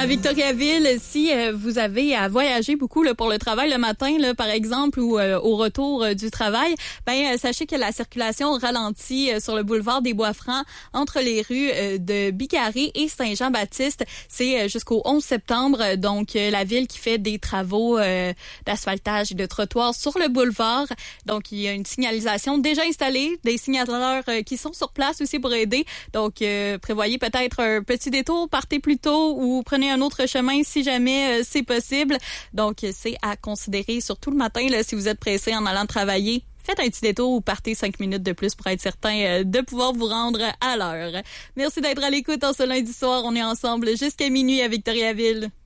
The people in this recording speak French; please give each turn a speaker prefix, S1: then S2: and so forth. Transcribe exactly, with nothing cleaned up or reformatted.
S1: À Victoriaville, si euh, vous avez à voyager beaucoup là, pour le travail le matin, là, par exemple, ou euh, au retour euh, du travail, ben euh, sachez que la circulation ralentit euh, sur le boulevard des Bois-Francs entre les rues euh, de Bigarré et Saint-Jean-Baptiste. C'est euh, jusqu'au onze septembre, donc euh, la ville qui fait des travaux euh, d'asphaltage et de trottoirs sur le boulevard. Donc, il y a une signalisation déjà installée, des signaleurs euh, qui sont sur place aussi pour aider. Donc, euh, prévoyez peut-être un petit détour, partez plus tôt ou prenez un autre chemin si jamais euh, c'est possible. Donc, c'est à considérer, surtout le matin, là, si vous êtes pressé en allant travailler. Faites un petit détour ou partez cinq minutes de plus pour être certain euh, de pouvoir vous rendre à l'heure. Merci d'être à l'écoute en ce lundi soir. On est ensemble jusqu'à minuit à Victoriaville.